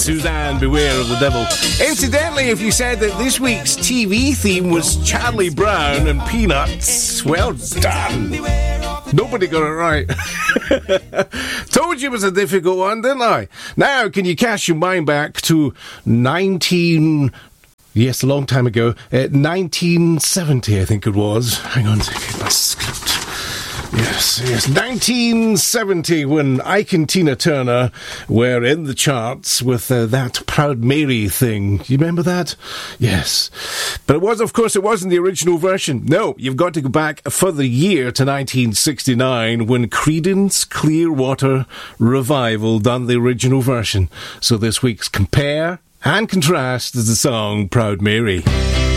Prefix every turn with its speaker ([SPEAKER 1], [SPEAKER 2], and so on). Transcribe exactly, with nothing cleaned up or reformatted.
[SPEAKER 1] Suzanne, Beware of the Devil. Incidentally, if you said that this week's T V theme was Charlie Brown and Peanuts, well done. Nobody got it right. Told you it was a difficult one, didn't I? Now, can you cast your mind back to nineteen... Yes, a long time ago. Uh, nineteen seventy, I think it was. Hang on a second, my script. Yes, yes, nineteen seventy, when Ike and Tina Turner were in the charts with uh, that Proud Mary thing. You remember that? Yes. But it was, of course, it wasn't the original version. No, you've got to go back a further year to nineteen sixty-nine, when Creedence Clearwater Revival done the original version. So this week's Compare and Contrast is the song Proud Mary.